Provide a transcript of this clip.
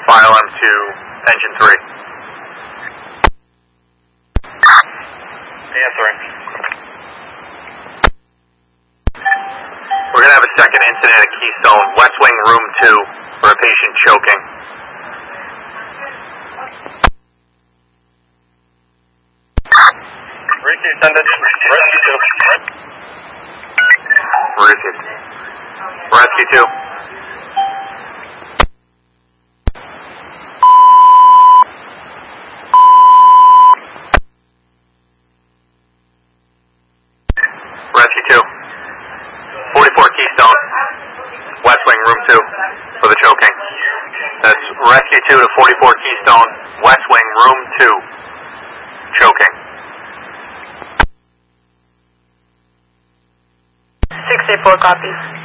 File him to engine 3. Answering. We're going to have a second incident at Keystone, West Wing, room 2, for a patient choking. Rescue, send it. Rescue 2. Received. Rescue 2. Rescue 2. 44 Keystone, West Wing, room 2, for the choking. That's Rescue 2 to 44 Keystone, West Wing, room 2, choking. 684 copies.